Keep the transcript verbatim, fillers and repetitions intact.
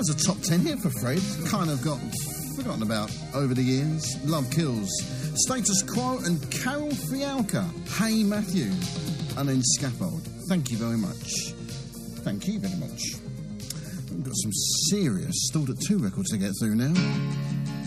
was a top ten hit for Fred. Kind of got forgotten about over the years. Love Kills, Status Quo and Carol Fialka. Hey Matthew. And then Scaffold. Thank you very much. Thank you very much. We've got some serious Stored at two records to get through now.